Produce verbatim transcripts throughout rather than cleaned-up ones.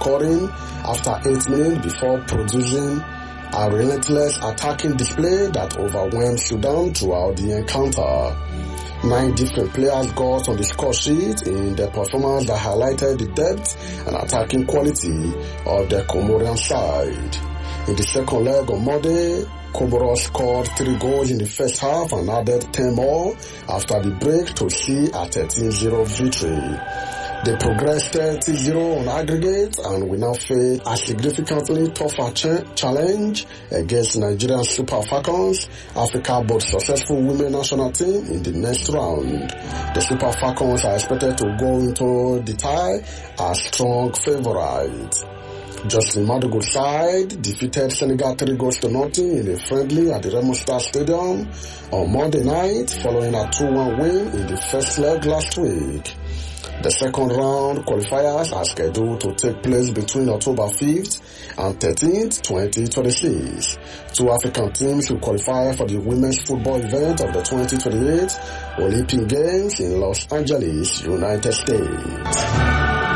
scoring after eight minutes before producing a relentless attacking display that overwhelmed Sudan throughout the encounter. Nine different players got on the score sheet in the performance that highlighted the depth and attacking quality of the Comorian side. In the second leg on Monday, Comoros scored three goals in the first half and added ten more after the break to see a thirteen zero victory. They progressed thirty zero on aggregate and will now face a significantly tougher ch- challenge against Nigerian Super Falcons, Africa's most successful women national team, in the next round. The Super Falcons are expected to go into the tie as strong favourites. Jocelyn Madugu's side defeated Senegal three goals to nothing in a friendly at the Remo Star Stadium on Monday night following a two one win in the first leg last week. The second round qualifiers are scheduled to take place between October fifth and thirteenth, twenty twenty-six. Two African teams will qualify for the women's football event of the twenty twenty-eight Olympic Games in Los Angeles, United States.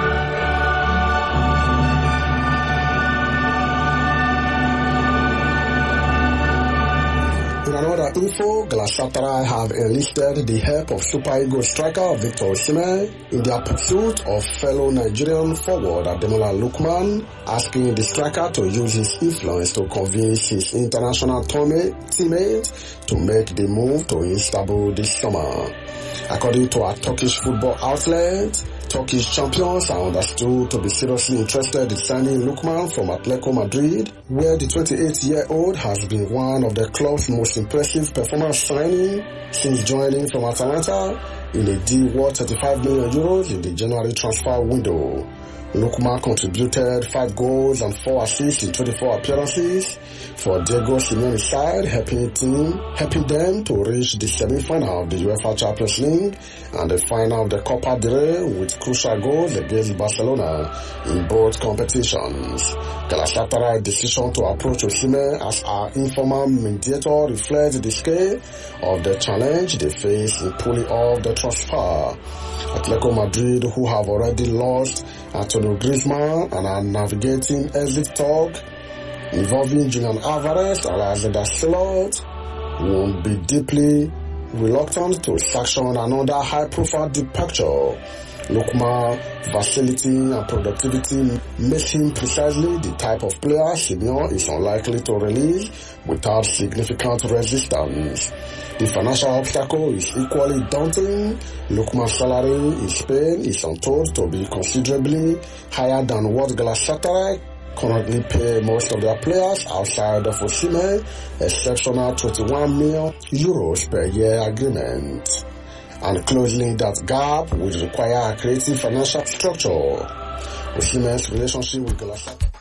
Info, Galatasaray have enlisted the help of Super Eagles striker Victor Osimhen in their pursuit of fellow Nigerian forward Ademola Lookman, asking the striker to use his influence to convince his international teammate to make the move to Istanbul this summer. According to a Turkish football outlet, Turkish champions are understood to be seriously interested in signing Lookman from Atletico Madrid, where the twenty-eight-year-old has been one of the club's most impressive performance signing since joining from Atalanta in a deal worth thirty-five million euros in the January transfer window. Lookman contributed five goals and four assists in twenty-four appearances for Diego Simeone's side, helping team, helping them to reach the semi-final of the UEFA Champions League and the final of the Copa del Rey with crucial goals against Barcelona in both competitions. Galatasaray's decision to approach Osimhen as our informal mediator reflects the scale of the challenge they face in pulling off the transfer. Atletico Madrid, who have already lost Antonio Griezmann and are navigating exit talk involving Julian Alvarez and Alexander Sørloth, won't be deeply reluctant to sanction another high-profile departure. Lookman's versatility and productivity makes him precisely the type of player Simeone is unlikely to release without significant resistance. The financial obstacle is equally daunting. Lookman's salary in Spain is untold to be considerably higher than what Galatasaray currently pay most of their players outside of Osimhen's exceptional twenty-one million euros per year agreement. And closing that gap would require a creative financial structure. Osimhen's relationship with Galatasaray